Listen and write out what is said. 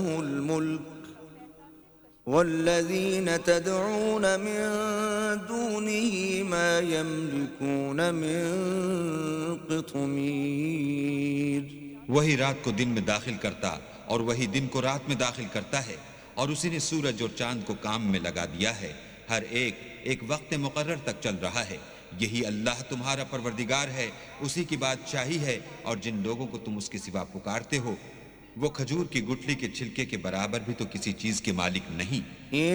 الملك والذين تدعون من دونه ما يملكون من قطمير। वही रात को दिन में दाखिल करता और वही दिन को रात में दाखिल करता है, और उसी ने सूरज और चांद को काम में लगा दिया है। हर एक एक वक्त मुकर्रर तक चल रहा है। यही अल्लाह तुम्हारा परवरदिगार है, उसी की बादशाही है। और जिन लोगों को तुम उसके सिवा पुकारते हो, वो खजूर की गुठली के छिलके के बराबर भी तो किसी चीज के मालिक नहीं।